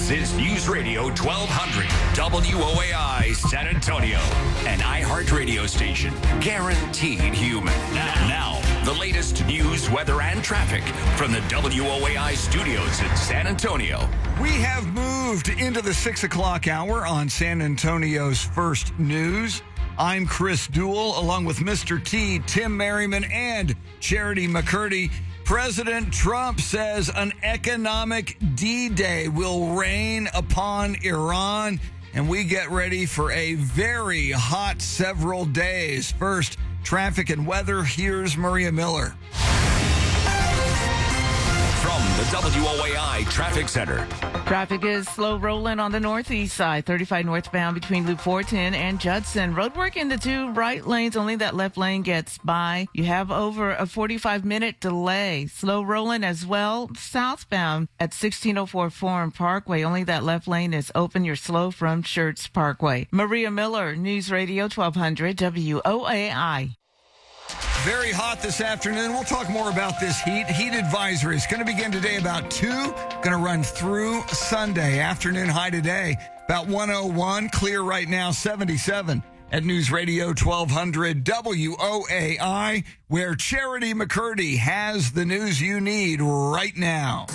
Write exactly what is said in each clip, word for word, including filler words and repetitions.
This is News Radio twelve hundred W O A I San Antonio, an iHeart radio station guaranteed human. Now, now, the latest news, weather, and traffic from the W O A I studios in San Antonio. We have moved into the six o'clock hour on San Antonio's First News. I'm Chris Duell, along with Mister T, Tim Merriman, and Charity McCurdy. President Trump says an economic D-Day will rain upon Iran, and we get ready for a very hot several days. First, traffic and weather. Here's Maria Miller. From the W O A I Traffic Center. Traffic is slow rolling on the northeast side, thirty-five northbound between Loop four ten and Judson. Roadwork in the two right lanes, only that left lane gets by. You have over a forty-five minute delay. Slow rolling as well southbound at sixteen oh four Forum Parkway. Only that left lane is open. You're slow from Schertz Parkway. Maria Miller, News Radio twelve hundred W O A I. Very hot this afternoon. We'll talk more about this heat. Heat advisory is going to begin today about two, going to run through Sunday. Afternoon high today, about one oh one. Clear right now, seventy-seven at News Radio twelve hundred W O A I, where Charity McCurdy has the news you need right now.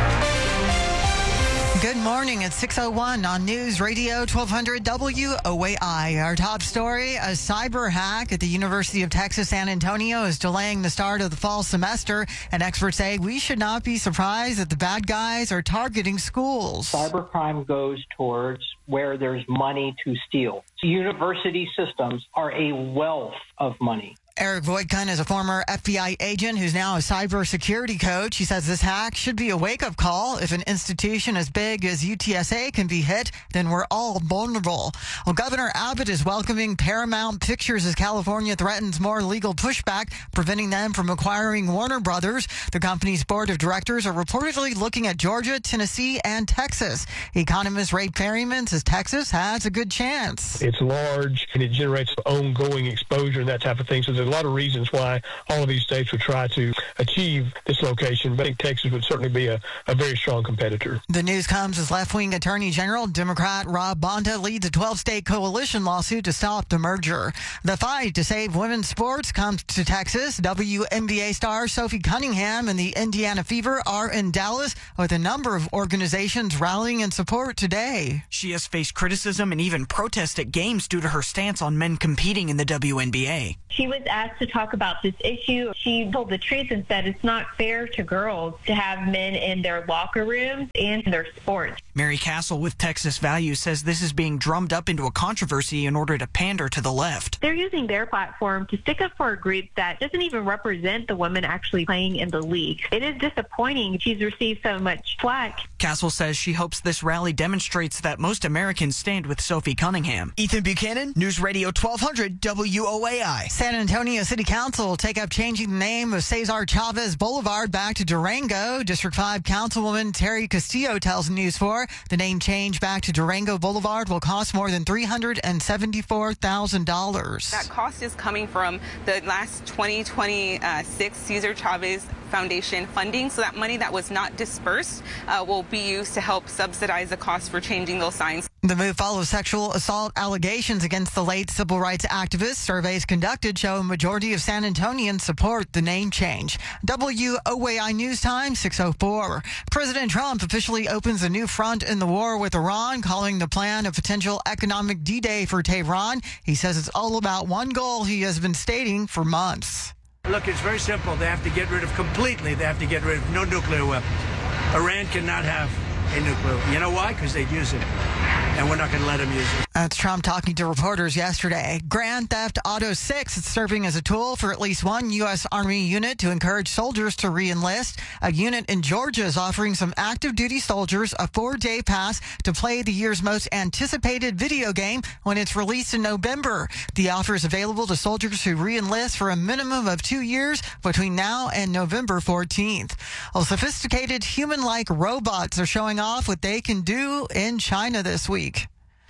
Good morning at six oh one on News Radio twelve hundred W O A I. Our top story, a cyber hack at the University of Texas San Antonio is delaying the start of the fall semester, and experts say we should not be surprised that the bad guys are targeting schools. Cybercrime goes towards where there's money to steal. University systems are a wealth of money. Eric Voigtkunt is a former F B I agent who's now a cybersecurity coach. He says this hack should be a wake-up call. If an institution as big as U T S A can be hit, then we're all vulnerable. Well, Governor Abbott is welcoming Paramount Pictures as California threatens more legal pushback, preventing them from acquiring Warner Brothers. The company's board of directors are reportedly looking at Georgia, Tennessee, and Texas. Economist Ray Perryman says Texas has a good chance. It's large, and it generates ongoing exposure and that type of thing. So there's a lot of reasons why all of these states would try to achieve this location, but I think Texas would certainly be a, a very strong competitor. The news comes as left-wing Attorney General Democrat Rob Bonta leads a twelve-state coalition lawsuit to stop the merger. The fight to save women's sports comes to Texas. W N B A star Sophie Cunningham and the Indiana Fever are in Dallas with a number of organizations rallying in support today. She has faced criticism and even protest at games due to her stance on men competing in the W N B A. She was asked to talk about this issue. She told the truth and said it's not fair to girls to have men in their locker rooms and their sports. Mary Castle with Texas Values says this is being drummed up into a controversy in order to pander to the left. They're using their platform to stick up for a group that doesn't even represent the women actually playing in the league. It is disappointing she's received so much flack. Castle says she hopes this rally demonstrates that most Americans stand with Sophie Cunningham. Ethan Buchanan, News Radio twelve hundred W O A I. San Antonio City Council will take up changing the name of Cesar Chavez Boulevard back to Durango. District five Councilwoman Terry Castillo tells News four the name change back to Durango Boulevard will cost more than three hundred seventy-four thousand dollars. That cost is coming from the last twenty twenty-six Cesar Chavez Foundation funding, so that money that was not dispersed uh, will be used to help subsidize the cost for changing those signs. The move follows sexual assault allegations against the late civil rights activist. Surveys conducted show a majority of San Antonians support the name change. W O A I News Time, six oh four. President Trump officially opens a new front in the war with Iran, calling the plan a potential economic D-Day for Tehran. He says it's all about one goal he has been stating for months. Look, it's very simple. They have to get rid of completely, they have to get rid of no nuclear weapons. Iran cannot have a nuclear. You know why? Because they'd use it. And we're not going to let them use it. That's Trump talking to reporters yesterday. Grand Theft Auto six is serving as a tool for at least one U S. Army unit to encourage soldiers to re-enlist. A unit in Georgia is offering some active duty soldiers a four-day pass to play the year's most anticipated video game when it's released in November. The offer is available to soldiers who re-enlist for a minimum of two years between now and November fourteenth. Well, sophisticated human-like robots are showing off what they can do in China this week.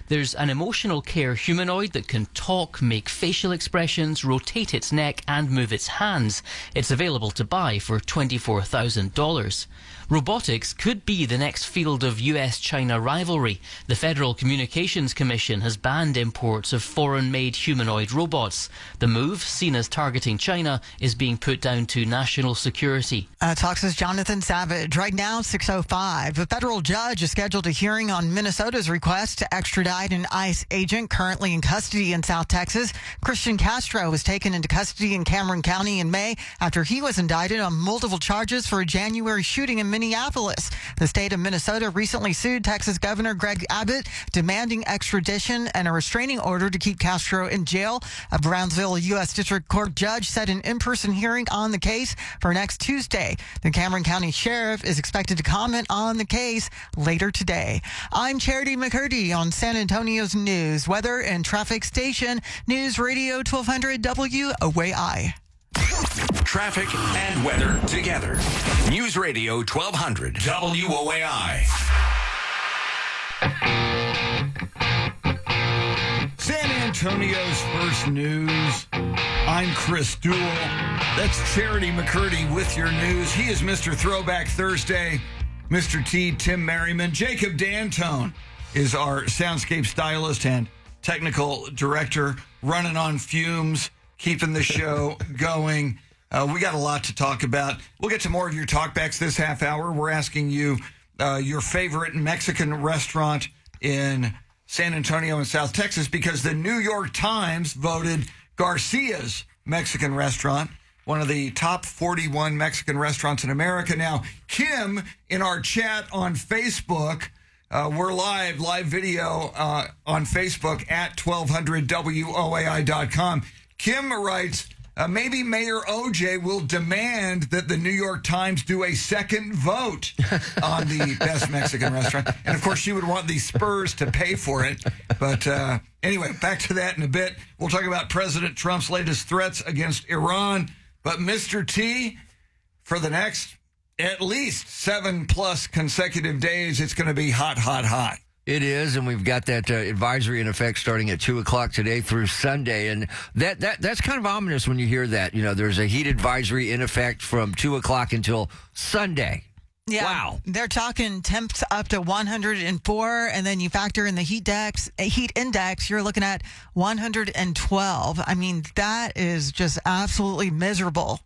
There's an emotional care humanoid that can talk, make facial expressions, rotate its neck and move its hands. It's available to buy for twenty-four thousand dollars. Robotics could be the next field of U S China rivalry. The Federal Communications Commission has banned imports of foreign-made humanoid robots. The move, seen as targeting China, is being put down to national security. Uh, talks with Jonathan Savage. Right now, six oh five. A federal judge has scheduled a hearing on Minnesota's request to extradite an ICE agent currently in custody in South Texas. Christian Castro was taken into custody in Cameron County in May after he was indicted on multiple charges for a January shooting in Minneapolis. The state of Minnesota recently sued Texas Governor Greg Abbott, demanding extradition and a restraining order to keep Castro in jail. A Brownsville U S District Court judge set an in-person hearing on the case for next Tuesday. The Cameron County Sheriff is expected to comment on the case later today. I'm Charity McCurdy on San Antonio's news, weather, and traffic station, News Radio twelve hundred W O A I. Traffic and weather together. News Radio twelve hundred W O A I. San Antonio's first news. I'm Chris Duell. That's Charity McCurdy with your news. He is Mister Throwback Thursday. Mister T, Tim Merriman. Jacob D'Antone is our soundscape stylist and technical director, running on fumes, keeping the show going. Uh, we got a lot to talk about. We'll get to more of your talkbacks this half hour. We're asking you uh, your favorite Mexican restaurant in San Antonio and South Texas because the New York Times voted Garcia's Mexican restaurant one of the top forty-one Mexican restaurants in America. Now, Kim, in our chat on Facebook, uh, we're live, live video uh, on Facebook at twelve hundred W O A I dot com. Kim writes, uh, maybe Mayor O J will demand that the New York Times do a second vote on the best Mexican restaurant. And, of course, she would want the Spurs to pay for it. But uh, anyway, back to that in a bit. We'll talk about President Trump's latest threats against Iran. But, Mister T, for the next at least seven-plus consecutive days, it's going to be hot, hot, hot. It is, and we've got that uh, advisory in effect starting at two o'clock today through Sunday. And that, that that's kind of ominous when you hear that. You know, there's a heat advisory in effect from two o'clock until Sunday. Yeah, wow. They're talking temps up to one hundred four, and then you factor in the heat dex, heat index, you're looking at one hundred twelve. I mean, that is just absolutely miserable.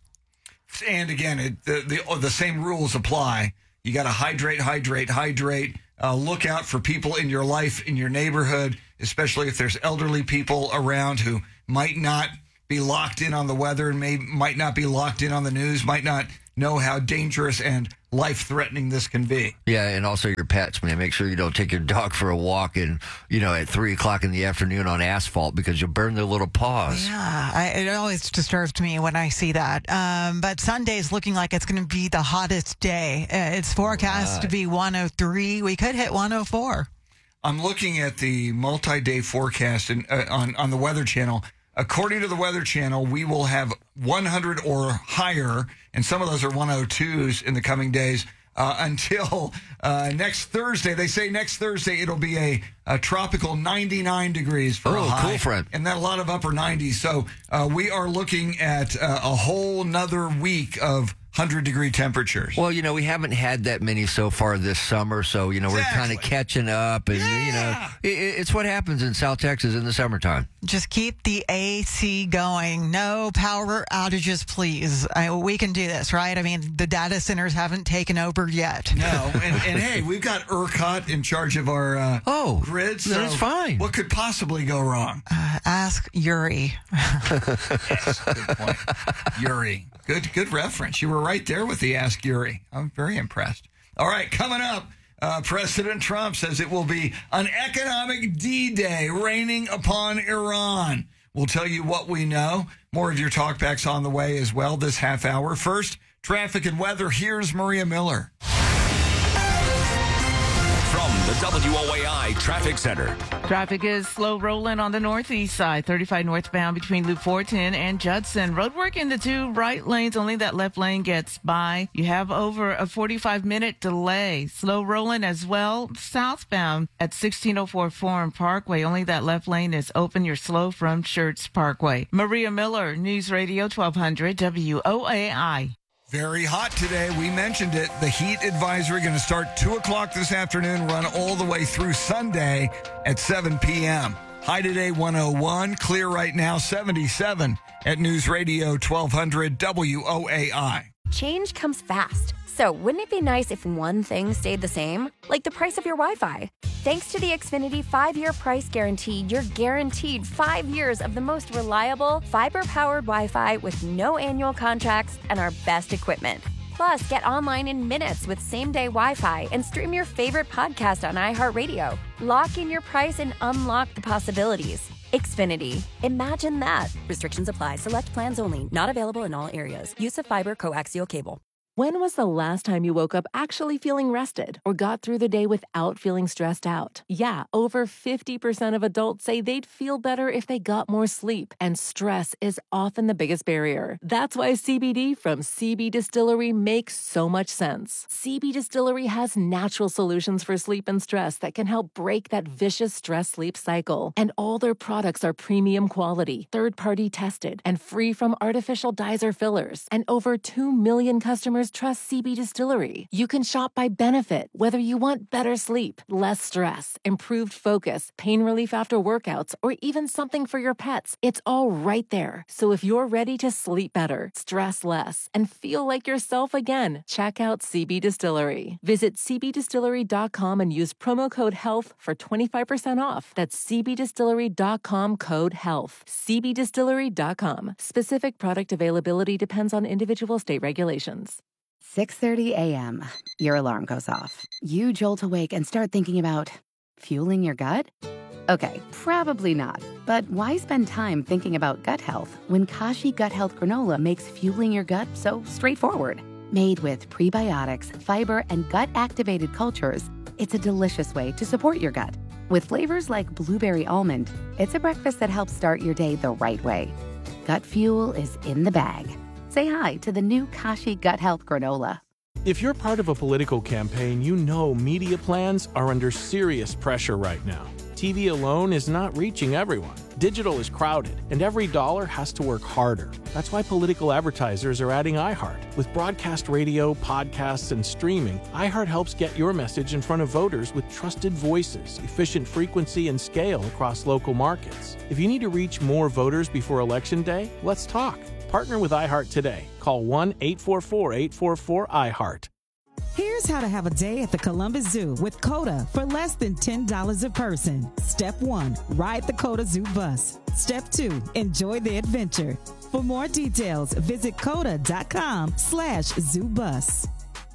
And again, it, the, the the same rules apply. You got to hydrate, hydrate, hydrate. Uh, look out for people in your life, in your neighborhood, especially if there's elderly people around who might not be locked in on the weather and may might not be locked in on the news, might not know how dangerous and life-threatening this can be. Yeah, and also your pets, man. Make sure you don't take your dog for a walk and, you know, at three o'clock in the afternoon on asphalt because you'll burn their little paws. Yeah, I, it always disturbs me when I see that. Um, but Sunday's looking like it's going to be the hottest day. Uh, it's forecast right. to be one oh three. We could hit one oh four. I'm looking at the multi-day forecast in, uh, on, on the Weather Channel. According to the Weather Channel, we will have one hundred or higher, and some of those are one oh twos in the coming days, uh, until uh, next Thursday. They say next Thursday it'll be a, a tropical ninety-nine degrees for oh, a high. Cool, friend. And then a lot of upper nineties. So uh, we are looking at uh, a whole nother week of one hundred degree temperatures. Well, you know, we haven't had that many so far this summer, so, you know, exactly. we're kind of catching up. And, yeah. you know, it, it's what happens in South Texas in the summertime. Just keep the A C going. No power outages, please. I, we can do this, right? I mean, the data centers haven't taken over yet. No. And, and hey, we've got ERCOT in charge of our uh, oh, grids. So that's fine. What could possibly go wrong? Uh, ask Yuri. Yes, good point. Yuri. Good, good reference. You were right there with the Ask Yuri. I'm very impressed. All right, coming up, uh, President Trump says it will be an economic D-Day raining upon Iran. We'll tell you what we know. More of your talkbacks on the way as well this half hour. First, traffic and weather. Here's Maria Miller. From the the W O A I Traffic Center. Traffic is slow rolling on the northeast side, thirty-five northbound between Loop four ten and Judson. Roadwork in the two right lanes, only that left lane gets by. You have over a forty-five minute delay. Slow rolling as well southbound at sixteen oh four Forum Parkway, only that left lane is open. You're slow from Church Parkway. Maria Miller, News Radio twelve hundred W O A I. Very hot today. We mentioned it. The heat advisory going to start two o'clock this afternoon, run all the way through Sunday at seven p.m. High today, one oh one. Clear right now, seventy-seven at News Radio twelve hundred W O A I. Change comes fast. So wouldn't it be nice if one thing stayed the same? Like the price of your Wi-Fi. Thanks to the Xfinity five-year price guarantee, you're guaranteed five years of the most reliable, fiber-powered Wi-Fi with no annual contracts and our best equipment. Plus, get online in minutes with same-day Wi-Fi and stream your favorite podcast on iHeartRadio. Lock in your price and unlock the possibilities. Xfinity. Imagine that. Restrictions apply. Select plans only. Not available in all areas. Use of fiber coaxial cable. When was the last time you woke up actually feeling rested or got through the day without feeling stressed out? Yeah, over fifty percent of adults say they'd feel better if they got more sleep, and stress is often the biggest barrier. That's why C B D from C B Distillery makes so much sense. C B Distillery has natural solutions for sleep and stress that can help break that vicious stress-sleep cycle. And all their products are premium quality, third-party tested, and free from artificial dyes or fillers. And over two million customers trust C B Distillery. You can shop by benefit, whether you want better sleep, less stress, improved focus, pain relief after workouts, or even something for your pets. It's all right there. So if you're ready to sleep better, stress less, and feel like yourself again, check out C B Distillery. Visit c b distillery dot com and use promo code HEALTH for twenty-five percent off. That's c b distillery dot com code HEALTH. c b distillery dot com. Specific product availability depends on individual state regulations. six thirty a.m. Your alarm goes off. You jolt awake and start thinking about fueling your gut? Okay, probably not. But why spend time thinking about gut health when Kashi Gut Health Granola makes fueling your gut so straightforward? Made with prebiotics, fiber, and gut-activated cultures, it's a delicious way to support your gut. With flavors like blueberry almond, it's a breakfast that helps start your day the right way. Gut fuel is in the bag. Say hi to the new Kashi Gut Health Granola. If you're part of a political campaign, you know media plans are under serious pressure right now. T V alone is not reaching everyone. Digital is crowded, and every dollar has to work harder. That's why political advertisers are adding iHeart. With broadcast radio, podcasts, and streaming, iHeart helps get your message in front of voters with trusted voices, efficient frequency, and scale across local markets. If you need to reach more voters before Election Day, let's talk. Partner with iHeart today. Call one eight four four, eight four four, iHeart. Here's how to have a day at the Columbus Zoo with COTA for less than ten dollars a person. Step one, ride the COTA Zoo bus. Step two, enjoy the adventure. For more details, visit COTA.com slash zoo bus.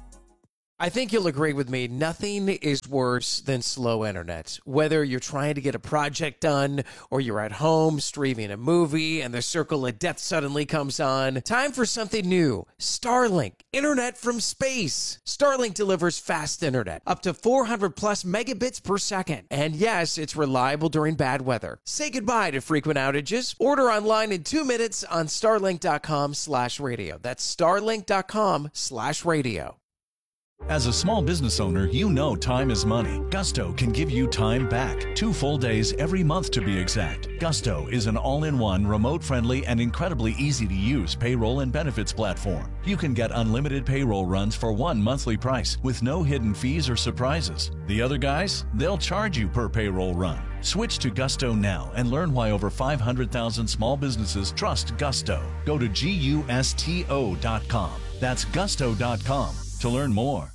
I think you'll agree with me, nothing is worse than slow internet. Whether you're trying to get a project done or you're at home streaming a movie and the circle of death suddenly comes on, time for something new. Starlink, internet from space. Starlink delivers fast internet, up to four hundred plus megabits per second. And yes, it's reliable during bad weather. Say goodbye to frequent outages. Order online in two minutes on starlink.com slash radio. That's starlink.com slash radio. As a small business owner, you know time is money. Gusto can give you time back. Two full days every month to be exact. Gusto is an all-in-one, remote-friendly, and incredibly easy-to-use payroll and benefits platform. You can get unlimited payroll runs for one monthly price with no hidden fees or surprises. The other guys, they'll charge you per payroll run. Switch to Gusto now and learn why over five hundred thousand small businesses trust Gusto. Go to gusto dot com. That's gusto dot com. To learn more.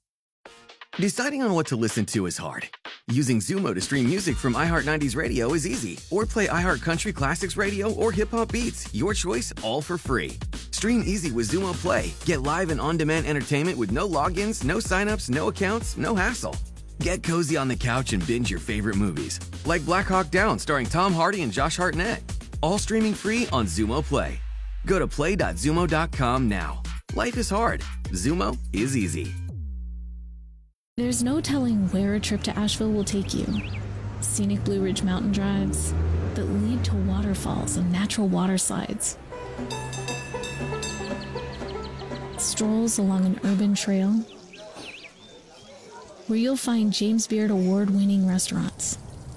Deciding on what to listen to is hard. Using Zumo to stream music from iHeart nineties Radio is easy. Or play iHeart Country Classics Radio or Hip Hop Beats. Your choice, all for free. Stream easy with Zumo Play. Get live and on-demand entertainment with no logins, no signups, no accounts, no hassle. Get cozy on the couch and binge your favorite movies. Like Black Hawk Down starring Tom Hardy and Josh Hartnett. All streaming free on Zumo Play. Go to play dot zumo dot com now. Life is hard. Zumo is easy. There's no telling where a trip to Asheville will take you. Scenic Blue Ridge mountain drives that lead to waterfalls and natural water slides. Strolls along an urban trail where you'll find James Beard award-winning restaurants.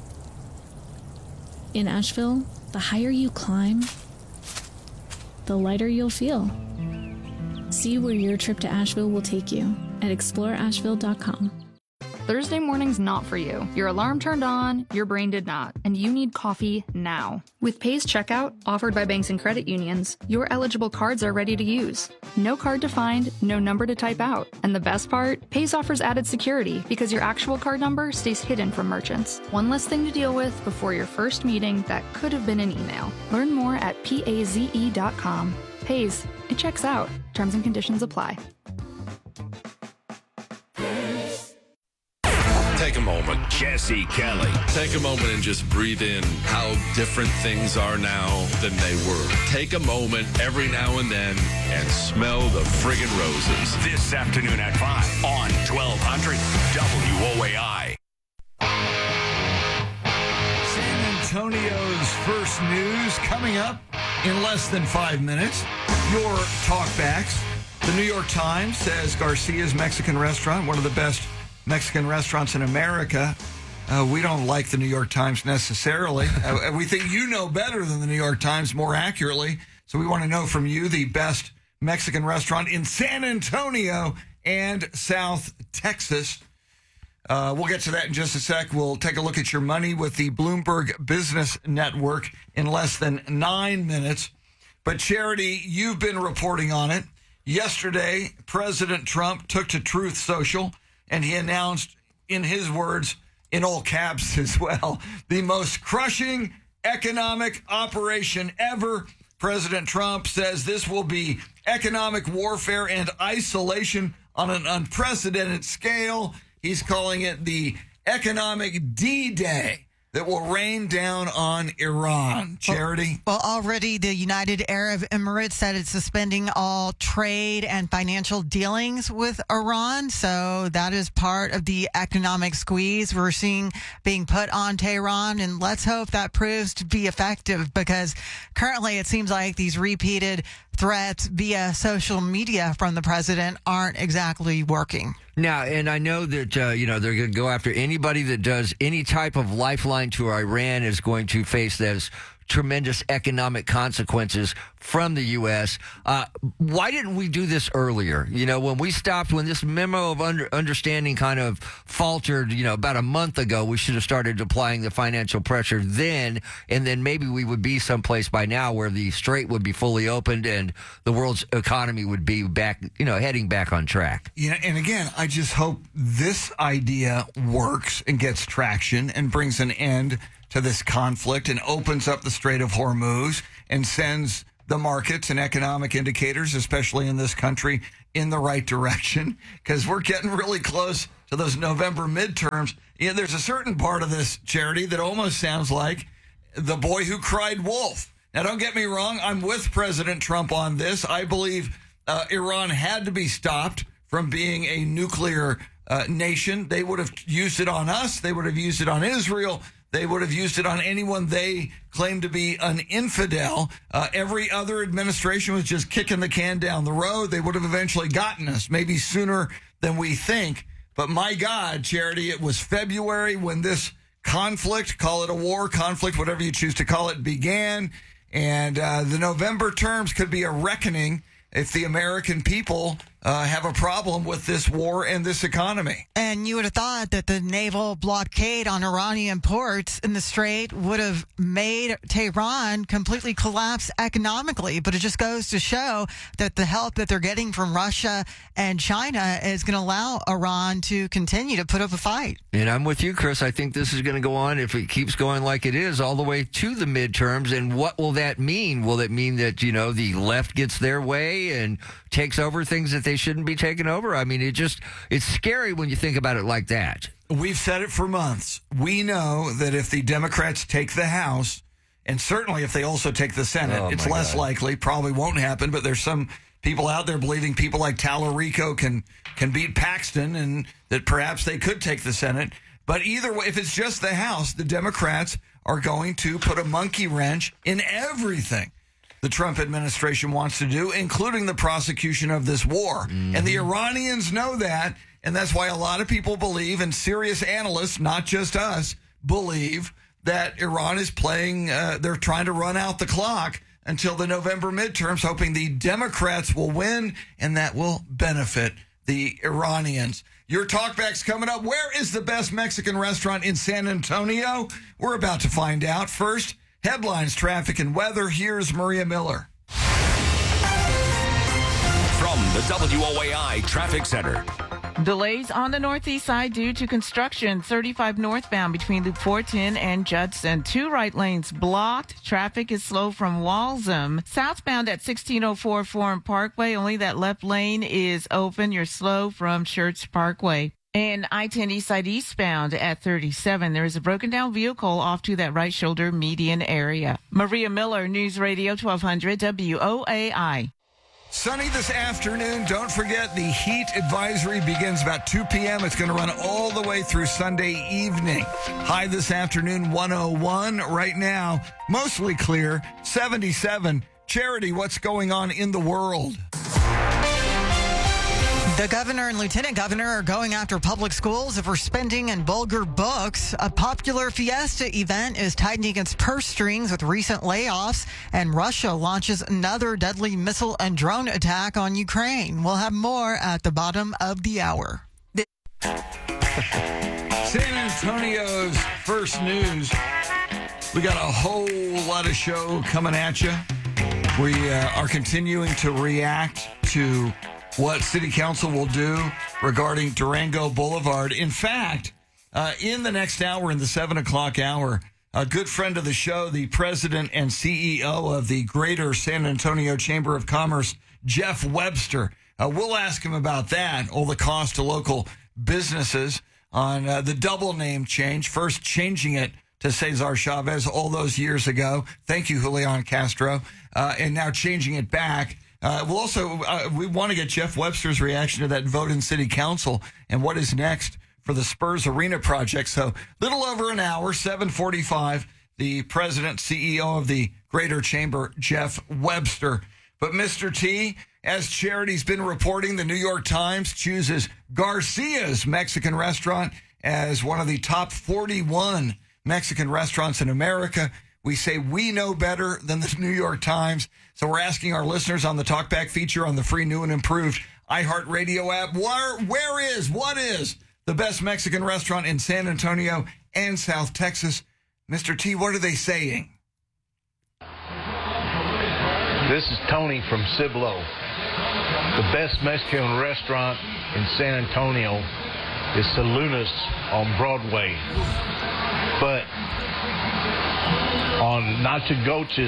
In Asheville, the higher you climb, the lighter you'll feel. See where your trip to Asheville will take you at explore asheville dot com. Thursday morning's not for you. Your alarm turned on, your brain did not, and you need coffee now. With Pay's checkout, offered by banks and credit unions, your eligible cards are ready to use. No card to find, no number to type out. And the best part? Pay's offers added security because your actual card number stays hidden from merchants. One less thing to deal with before your first meeting that could have been an email. Learn more at paze dot com. Pay's, it checks out. Terms and conditions apply. Take a moment. Jesse Kelly. Take a moment and just breathe in how different things are now than they were. Take a moment every now and then and smell the friggin' roses. This afternoon at five on twelve hundred W O A I. San Antonio's first news coming up in less than five minutes. Your talkbacks. The New York Times says Garcia's Mexican restaurant, one of the best Mexican restaurants in America. Uh, we don't like the New York Times necessarily. uh, we think you know better than the New York Times, more accurately. So we want to know from you the best Mexican restaurant in San Antonio and South Texas. Uh, we'll get to that in just a sec. We'll take a look at your money with the Bloomberg Business Network in less than nine minutes. But Charity, you've been reporting on it. Yesterday, President Trump took to Truth Social, and he announced, in his words, in all caps as well, the most crushing economic operation ever. President Trump says this will be economic warfare and isolation on an unprecedented scale. He's calling it the economic D-Day that will rain down on Iran. Charity? Well, well, already the United Arab Emirates said it's suspending all trade and financial dealings with Iran. So that is part of the economic squeeze we're seeing being put on Tehran. And let's hope that proves to be effective, because currently it seems like these repeated threats via social media from the president aren't exactly working. Now, and I know that, uh, you know, they're going to go after anybody that does any type of lifeline to Iran is going to face those tremendous economic consequences from the U S. Uh, why didn't we do this earlier? You know, when we stopped, when this memo of under, understanding kind of faltered, you know, about a month ago, we should have started applying the financial pressure then, and then maybe we would be someplace by now where the strait would be fully opened and the world's economy would be back, you know, heading back on track. Yeah, and again, I just hope this idea works and gets traction and brings an end to this conflict and opens up the Strait of Hormuz and sends the markets and economic indicators, especially in this country, in the right direction, because we're getting really close to those November midterms. You know, there's a certain part of this, Charity, that almost sounds like the boy who cried wolf. Now, don't get me wrong. I'm with President Trump on this. I believe uh, Iran had to be stopped from being a nuclear uh, nation. They would have used it on us. They would have used it on Israel. They would have used it on anyone they claim to be an infidel. Uh, every other administration was just kicking the can down the road. They would have eventually gotten us, maybe sooner than we think. But my God, Charity, it was February when this conflict, call it a war, conflict, whatever you choose to call it, began. And uh, the November terms could be a reckoning if the American people uh, have a problem with this war and this economy. And you would have thought that the naval blockade on Iranian ports in the Strait would have made Tehran completely collapse economically. But it just goes to show that the help that they're getting from Russia and China is going to allow Iran to continue to put up a fight. And I'm with you, Chris. I think this is going to go on, if it keeps going like it is, all the way to the midterms. And what will that mean? Will it mean that, you know, the left gets their way and takes over things that they shouldn't be taking over? I mean, it just, it's scary when you think about it like that. We've said it for months. We know that if the Democrats take the House, and certainly if they also take the Senate, Oh, it's my less God. likely, probably won't happen, but there's some people out there believing people like Tallarico can can beat Paxton and that perhaps they could take the Senate. But either way, if it's just the House, the Democrats are going to put a monkey wrench in everything the Trump administration wants to do, including the prosecution of this war. Mm-hmm. And the Iranians know that, and that's why a lot of people believe, and serious analysts, not just us, believe that Iran is playing, uh, they're trying to run out the clock until the November midterms, hoping the Democrats will win, and that will benefit the Iranians. Your talkback's coming up. Where is the best Mexican restaurant in San Antonio? We're about to find out. First, headlines, traffic, and weather. Here's Maria Miller. From the W O A I Traffic Center. Delays on the northeast side due to construction. thirty-five northbound between Loop four ten and Judson. Two right lanes blocked. Traffic is slow from Walsham. Southbound at sixteen oh four Forum Parkway. Only that left lane is open. You're slow from Church Parkway. And I ten East Side eastbound at thirty-seven. There is a broken down vehicle off to that right shoulder median area. Maria Miller, News Radio twelve hundred W O A I. Sunny this afternoon. Don't forget the heat advisory begins about two p.m. It's going to run all the way through Sunday evening. High this afternoon, one oh one. Right now, mostly clear, seventy-seven. Charity, what's going on in the world? The governor and lieutenant governor are going after public schools over spending and vulgar books. A popular Fiesta event is tightening its purse strings with recent layoffs, and Russia launches another deadly missile and drone attack on Ukraine. We'll have more at the bottom of the hour. San Antonio's first news. We got a whole lot of show coming at you. We uh, are continuing to react to what City Council will do regarding Durango Boulevard. In fact, uh, in the next hour, in the seven o'clock hour, a good friend of the show, the president and C E O of the Greater San Antonio Chamber of Commerce, Jeff Webster, uh, we'll ask him about that, all the cost to local businesses on uh, the double name change, first changing it to Cesar Chavez all those years ago. Thank you, Julian Castro. Uh, and now changing it back. Uh, we'll also, uh, we want to get Jeff Webster's reaction to that vote in City Council and what is next for the Spurs Arena project. So little over an hour, seven forty-five, the president, C E O of the Greater Chamber, Jeff Webster. But Mister T, as Charity's been reporting, the New York Times chooses Garcia's Mexican restaurant as one of the top forty-one Mexican restaurants in America. We say we know better than the New York Times. So we're asking our listeners on the Talkback feature on the free, new, and improved iHeartRadio app, where, where is, what is the best Mexican restaurant in San Antonio and South Texas? Mister T, what are they saying? This is Tony from Cibolo. The best Mexican restaurant in San Antonio is Salunas on Broadway. But on Nachogoches,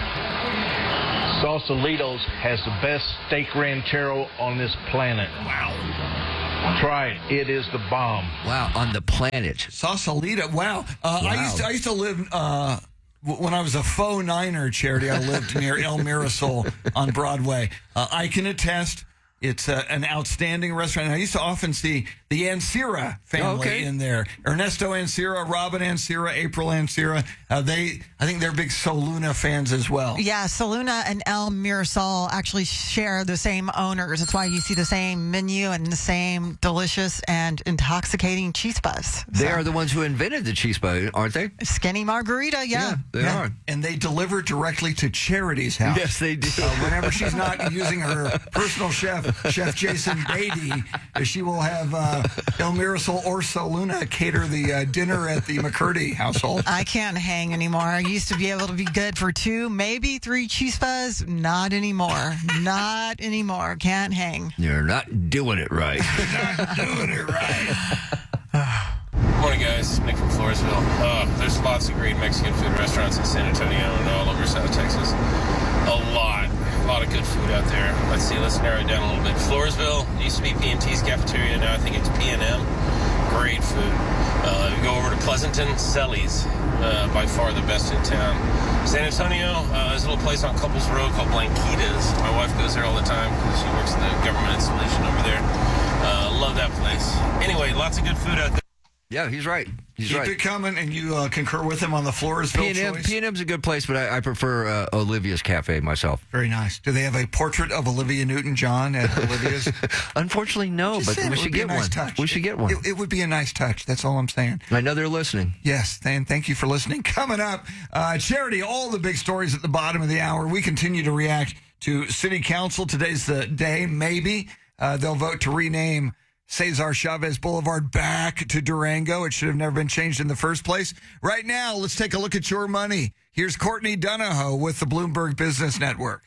Sausalitos has the best steak ranchero on this planet. Wow. Try it. It is the bomb. Wow, on the planet. Sausalito. Wow. Uh, wow. I used to, I used to live, uh, when I was a faux Niner, Charity, I lived near El Mirasol on Broadway. Uh, I can attest. It's uh, an outstanding restaurant. I used to often see the Ancira family oh, okay. in there. Ernesto Ancira, Robin Ancira, April Ancira. Uh, they, I think they're big Soluna fans as well. Yeah, Soluna and El Mirasol actually share the same owners. That's why you see the same menu and the same delicious and intoxicating chispas. They so. are the ones who invented the chispa, aren't they? Skinny margarita, yeah. Yeah, they yeah. are. And they deliver directly to Charity's house. Yes, they do. Uh, whenever she's not using her personal chef, Chef Jason Beatty, she will have uh, El Mirasol or Soluna cater the uh, dinner at the McCurdy household. I can't hang anymore. I used to be able to be good for two, maybe three chispas. Not anymore. Not anymore. Can't hang. You're not doing it right. You're not doing it right. Morning, guys. Nick from Floresville. Uh, there's lots of great Mexican food restaurants in San Antonio and all over South Texas. A lot. A lot of good food out there. Let's see. Let's narrow it down a little bit. Floresville used to be P and T's cafeteria. Now I think it's P and M. Great food. Uh, you go over to Pleasanton, Sellies, uh, by far the best in town. San Antonio, uh, there's a little place on Couples Road called Blanquitas. My wife goes there all the time because she works in the government installation over there. Uh, love that place. Anyway, lots of good food out there. Yeah, he's right. He's Keep right. it coming, and you uh, concur with him on the Floresville P and M, choice? P and M's a good place, but I, I prefer uh, Olivia's Cafe myself. Very nice. Do they have a portrait of Olivia Newton-John at Olivia's? Unfortunately, no, Just but saying, we it should would be a get nice one. touch. We should get one. It, it would be a nice touch. That's all I'm saying. I know they're listening. Yes, and thank you for listening. Coming up, uh, Charity, all the big stories at the bottom of the hour. We continue to react to City Council. Today's the day, maybe. Uh, they'll vote to rename Cesar Chavez Boulevard back to Durango. It should have never been changed in the first place. Right now, let's take a look at your money. Here's Courtney Donahoe with the Bloomberg Business Network.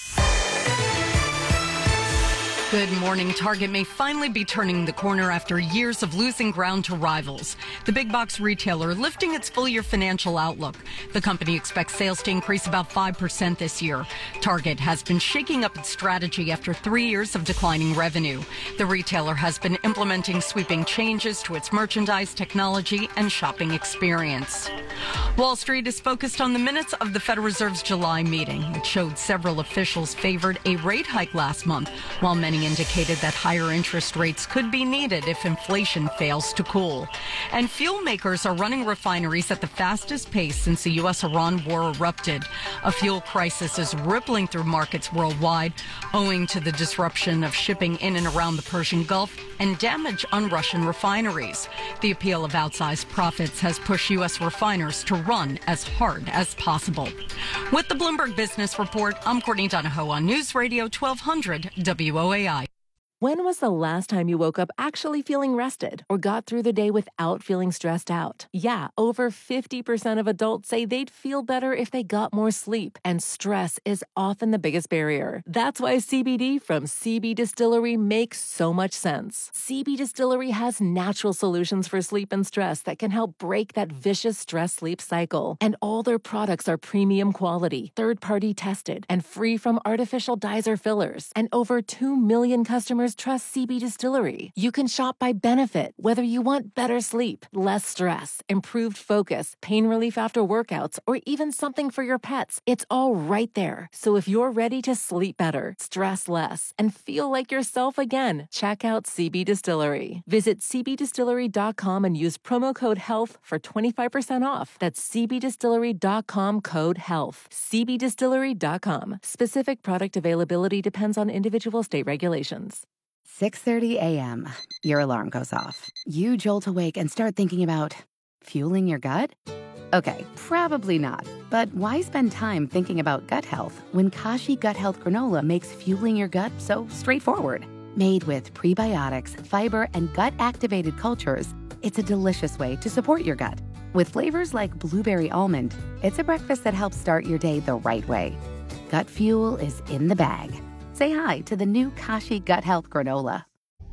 Good morning. Target may finally be turning the corner after years of losing ground to rivals. The big box retailer lifting its full year financial outlook. The company expects sales to increase about five percent this year. Target has been shaking up its strategy after three years of declining revenue. The retailer has been implementing sweeping changes to its merchandise, technology, and shopping experience. Wall Street is focused on the minutes of the Federal Reserve's July meeting. It showed several officials favored a rate hike last month, while many indicated that higher interest rates could be needed if inflation fails to cool. And fuel makers are running refineries at the fastest pace since the U S Iran war erupted. A fuel crisis is rippling through markets worldwide, owing to the disruption of shipping in and around the Persian Gulf and damage on Russian refineries. The appeal of outsized profits has pushed U S refiners to run as hard as possible. With the Bloomberg Business Report, I'm Courtney Donahoe on News Radio twelve hundred W O A I. When was the last time you woke up actually feeling rested or got through the day without feeling stressed out? Yeah, over fifty percent of adults say they'd feel better if they got more sleep, and stress is often the biggest barrier. That's why C B D from C B Distillery makes so much sense. C B Distillery has natural solutions for sleep and stress that can help break that vicious stress-sleep cycle. And all their products are premium quality, third-party tested, and free from artificial dyes or fillers. And over two million customers trust C B Distillery. You can shop by benefit, whether you want better sleep, less stress, improved focus, pain relief after workouts, or even something for your pets. It's all right there. So if you're ready to sleep better, stress less, and feel like yourself again, check out C B Distillery. Visit c b distillery dot com and use promo code HEALTH for twenty-five percent off. That's c b distillery dot com code HEALTH. c b distillery dot com. Specific product availability depends on individual state regulations. six thirty a.m. Your alarm goes off. You jolt awake and start thinking about fueling your gut? Okay, probably not. But why spend time thinking about gut health when Kashi Gut Health Granola makes fueling your gut so straightforward? Made with prebiotics, fiber, and gut-activated cultures, it's a delicious way to support your gut. With flavors like blueberry almond, it's a breakfast that helps start your day the right way. Gut fuel is in the bag. Say hi to the new Kashi Gut Health Granola.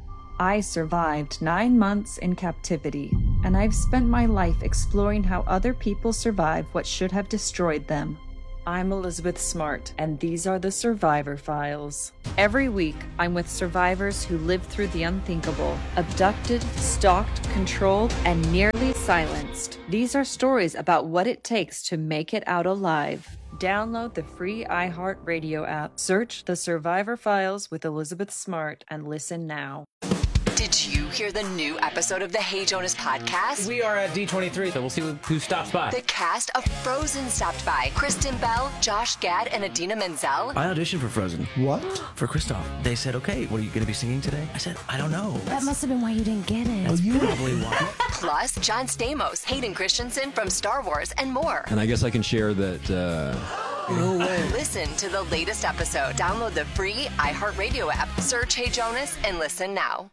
I survived nine months in captivity, and I've spent my life exploring how other people survive what should have destroyed them. I'm Elizabeth Smart, and these are the Survivor Files. Every week, I'm with survivors who lived through the unthinkable, abducted, stalked, controlled, and nearly silenced. These are stories about what it takes to make it out alive. Download the free iHeartRadio app. Search The Survivor Files with Elizabeth Smart and listen now. Did you hear the new episode of the Hey Jonas podcast? We are at D twenty-three, so we'll see who stops by. The cast of Frozen stopped by. Kristen Bell, Josh Gad, and Adina Menzel. I auditioned for Frozen. What? For Kristoff. They said, okay, what are you going to be singing today? I said, I don't know. That must have been why you didn't get it. That's oh, probably why. Plus, John Stamos, Hayden Christensen from Star Wars, and more. And I guess I can share that... Uh... No way. Listen to the latest episode. Download the free iHeartRadio app. Search Hey Jonas and listen now.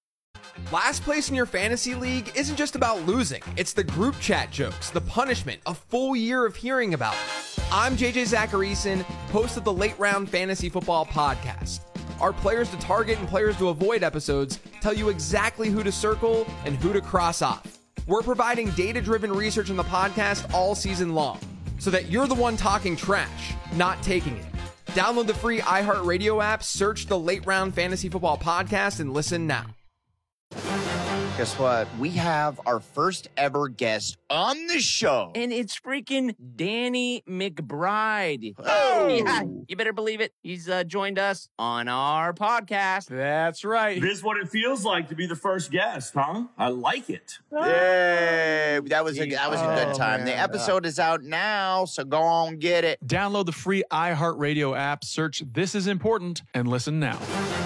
Last place in your fantasy league isn't just about losing. It's the group chat jokes, the punishment, a full year of hearing about it. I'm J J Zacharyson, host of the Late Round Fantasy Football Podcast. Our players to target and players to avoid episodes tell you exactly who to circle and who to cross off. We're providing data-driven research in the podcast all season long, so that you're the one talking trash, not taking it. Download the free iHeartRadio app, search the Late Round Fantasy Football Podcast, and listen now. Guess what? We have our first ever guest on the show. And it's freaking Danny McBride. Oh! Yeah, you better believe it. He's uh, joined us on our podcast. That's right. This is what it feels like to be the first guest, huh? I like it. Yay! That was a, that was a good time. Oh, the man. episode is out now, so go on, get it. Download the free iHeartRadio app, search This Is Important, and listen now.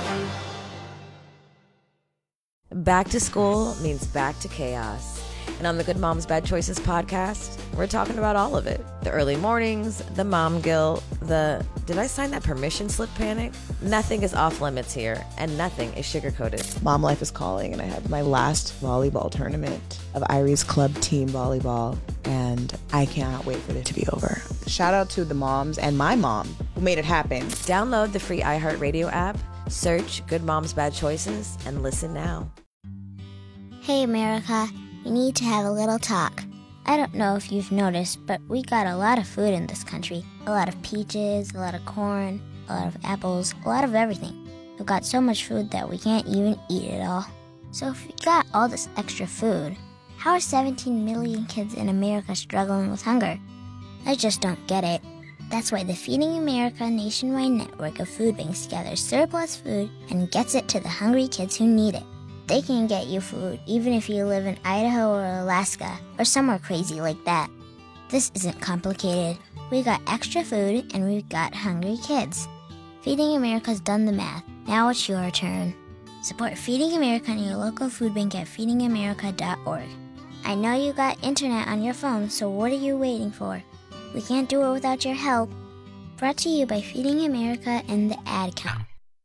Back to school means back to chaos. And on the Good Moms Bad Choices podcast, we're talking about all of it. The early mornings, the mom guilt, the did I sign that permission slip panic? Nothing is off limits here, and nothing is sugar-coated. Mom life is calling, and I have my last volleyball tournament of Irie's Club Team Volleyball, and I cannot wait for it to be over. Shout out to the moms and my mom who made it happen. Download the free iHeartRadio app, search Good Moms Bad Choices, and listen now. Hey, America. We need to have a little talk. I don't know if you've noticed, but we got a lot of food in this country. A lot of peaches, a lot of corn, a lot of apples, a lot of everything. We've got so much food that we can't even eat it all. So if we got all this extra food, how are seventeen million kids in America struggling with hunger? I just don't get it. That's why the Feeding America nationwide network of food banks gathers surplus food and gets it to the hungry kids who need it. They can get you food even if you live in Idaho or Alaska or somewhere crazy like that. This isn't complicated. We got extra food and we've got hungry kids. Feeding America's done the math. Now it's your turn. Support Feeding America and your local food bank at feeding america dot org. I know you got internet on your phone, so what are you waiting for? We can't do it without your help. Brought to you by Feeding America and the Ad Count.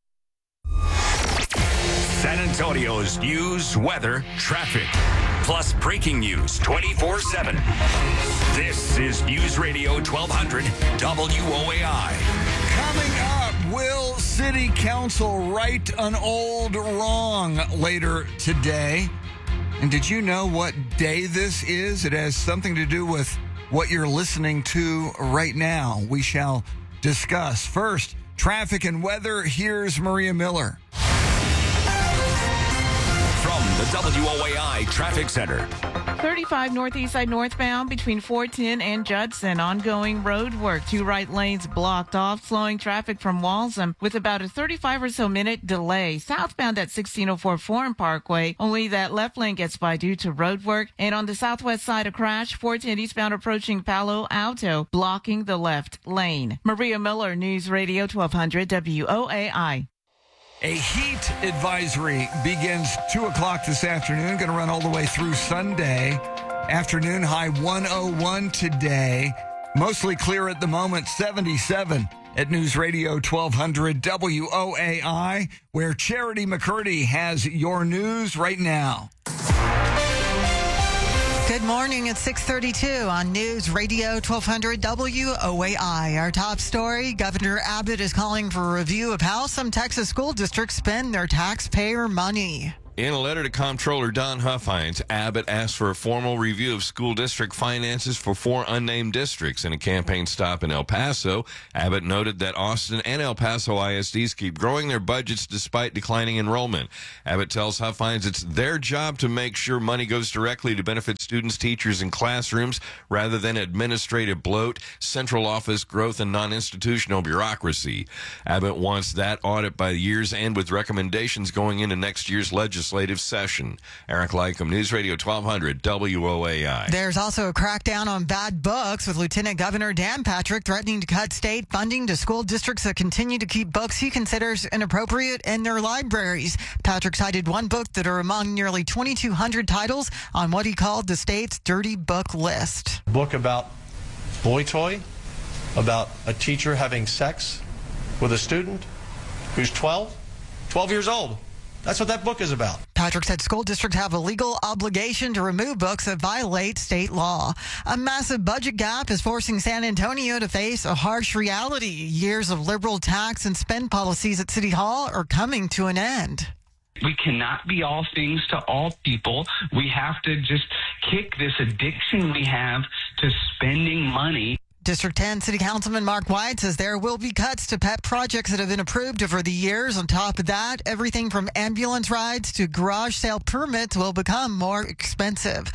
San Antonio's news, weather, traffic, plus breaking news twenty-four seven. This is News Radio twelve hundred W O A I. Coming up, will City Council right an old wrong later today? And did you know what day this is? It has something to do with what you're listening to right now. We shall discuss. First, traffic and weather. Here's Maria Miller. From the W O A I Traffic Center. thirty-five Northeast Side northbound between four ten and Judson. Ongoing road work. Two right lanes blocked off, slowing traffic from Walsham with about a thirty-five or so minute delay. Southbound at sixteen oh four Foreign Parkway, only that left lane gets by due to road work. And on the southwest side, a crash. four ten eastbound approaching Palo Alto, blocking the left lane. Maria Miller, News Radio twelve hundred W O A I. A heat advisory begins two o'clock this afternoon, going to run all the way through Sunday afternoon. High one oh one today. Mostly clear at the moment, seventy-seven at News Radio twelve hundred W O A I, where Charity McCurdy has your news right now. Good morning. It's six thirty-two on News Radio twelve hundred W O A I. Our top story, Governor Abbott is calling for a review of how some Texas school districts spend their taxpayer money. In a letter to Comptroller Don Huffines, Abbott asked for a formal review of school district finances for four unnamed districts. In a campaign stop in El Paso, Abbott noted that Austin and El Paso I S Ds keep growing their budgets despite declining enrollment. Abbott tells Huffines it's their job to make sure money goes directly to benefit students, teachers, and classrooms rather than administrative bloat, central office growth, and non-institutional bureaucracy. Abbott wants that audit by year's end with recommendations going into next year's legislature. Legislative session. Eric Lycom, News Radio twelve hundred W O A I. There's also a crackdown on bad books, with Lieutenant Governor Dan Patrick threatening to cut state funding to school districts that continue to keep books he considers inappropriate in their libraries. Patrick cited one book that are among nearly twenty-two hundred titles on what he called the state's dirty book list. Book about boy toy, about a teacher having sex with a student who's twelve, twelve years old. That's what that book is about. Patrick said school districts have a legal obligation to remove books that violate state law. A massive budget gap is forcing San Antonio to face a harsh reality. Years of liberal tax and spend policies at City Hall are coming to an end. We cannot be all things to all people. We have to just kick this addiction we have to spending money. District ten City Councilman Mark White says there will be cuts to pet projects that have been approved over the years. On top of that, everything from ambulance rides to garage sale permits will become more expensive.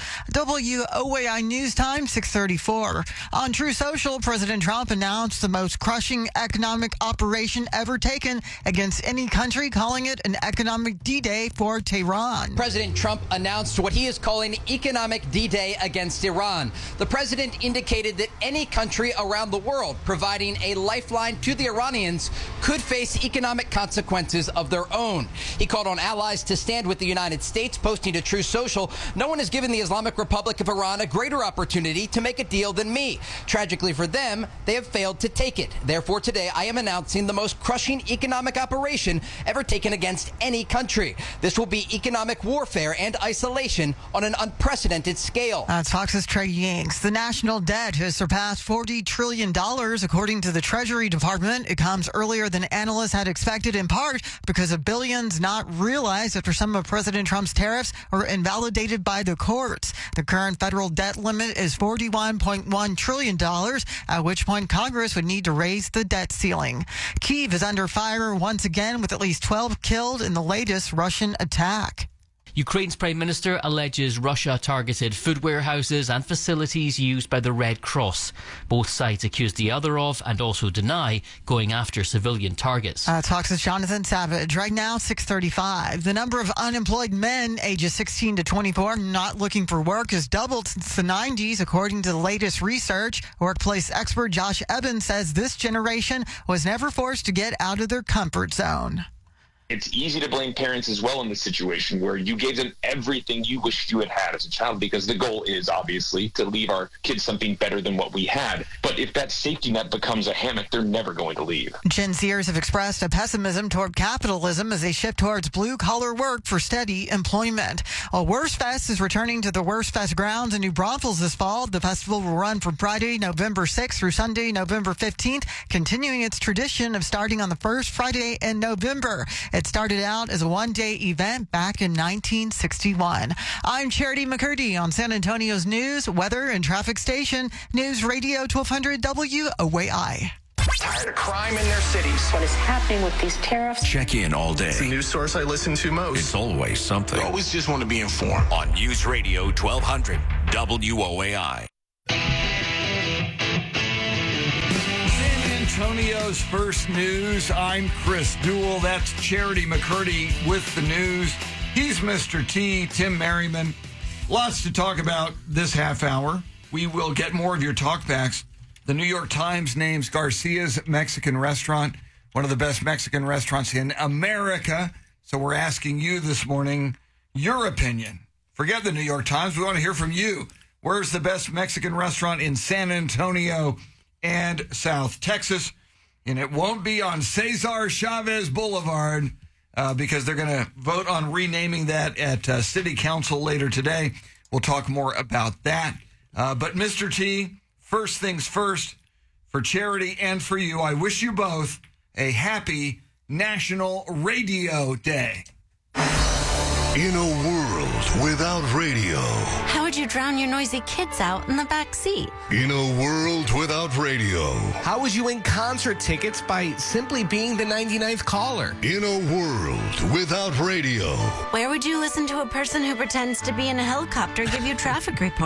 W O A I News Time, six thirty-four. On True Social, President Trump announced the most crushing economic operation ever taken against any country, calling it an economic D-Day for Tehran. President Trump announced what he is calling economic D-Day against Iran. The president indicated that any country around the world providing a lifeline to the Iranians could face economic consequences of their own. He called on allies to stand with the United States, posting to True Social, "No one has given the Islamic Republic of Iran a greater opportunity to make a deal than me. Tragically for them, they have failed to take it. Therefore, today I am announcing the most crushing economic operation ever taken against any country. This will be economic warfare and isolation on an unprecedented scale." That's Fox's Trey Yanks. The national debt has surpassed forty trillion dollars, according to the Treasury Department. It comes earlier than analysts had expected, in part because of billions not realized after some of President Trump's tariffs were invalidated by the courts. The current federal debt limit is forty-one point one trillion dollars, at which point Congress would need to raise the debt ceiling. Kyiv is under fire once again, with at least twelve killed in the latest Russian attack. Ukraine's Prime Minister alleges Russia targeted food warehouses and facilities used by the Red Cross. Both sides accuse the other of, and also deny, going after civilian targets. Uh, Fox's Jonathan Savage. Right now, six thirty-five. The number of unemployed men ages sixteen to twenty-four not looking for work has doubled since the nineties, according to the latest research. Workplace expert Josh Evans says this generation was never forced to get out of their comfort zone. It's easy to blame parents as well in this situation where you gave them everything you wished you had had as a child, because the goal is obviously to leave our kids something better than what we had. But if that safety net becomes a hammock, they're never going to leave. Gen Zers have expressed a pessimism toward capitalism as they shift towards blue-collar work for steady employment. Well, Worst Fest is returning to the Worst Fest grounds in New Braunfels this fall. The festival will run from Friday, November sixth through Sunday, November fifteenth, continuing its tradition of starting on the first Friday in November. It started out as a one-day event back in nineteen sixty-one. I'm Charity McCurdy on San Antonio's news, weather, and traffic station, News Radio twelve hundred W O A I. Tired of crime in their cities. What is happening with these tariffs? Check in all day. It's the news source I listen to most. It's always something. I always just want to be informed. On News Radio twelve hundred W O A I. Antonio's First News. I'm Chris Duell. That's Charity McCurdy with the news. He's Mister T, Tim Merriman. Lots to talk about this half hour. We will get more of your talkbacks. The New York Times names Garcia's Mexican restaurant one of the best Mexican restaurants in America. So we're asking you this morning your opinion. Forget the New York Times. We want to hear from you. Where's the best Mexican restaurant in San Antonio and South Texas? And it won't be on Cesar Chavez Boulevard uh, because they're going to vote on renaming that at uh, City Council later today. We'll talk more about that. Uh, but Mister T, first things first, for Charity and for you, I wish you both a happy National Radio Day. In a world without radio. How would you drown your noisy kids out in the back seat? In a world without radio. How would you win concert tickets by simply being the ninety-ninth caller? In a world without radio. Where would you listen to a person who pretends to be in a helicopter give you traffic reports?